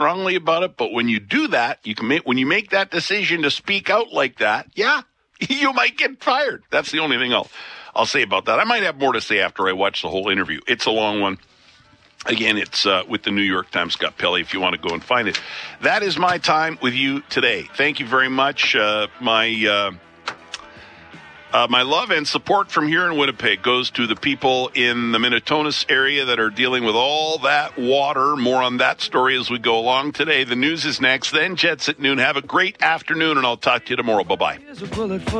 strongly about it, but when you do that, when you make that decision to speak out like that, yeah, you might get fired. That's the only thing I'll say about that. I might have more to say after I watch the whole interview. It's a long one. Again, it's with the New York Times, Scott Pelley, if you want to go and find it. That is my time with you today. Thank you very much. My love and support from here in Winnipeg goes to the people in the Minnetonka area that are dealing with all that water. More on that story as we go along today. The news is next, then Jets at noon. Have a great afternoon, and I'll talk to you tomorrow. Bye-bye.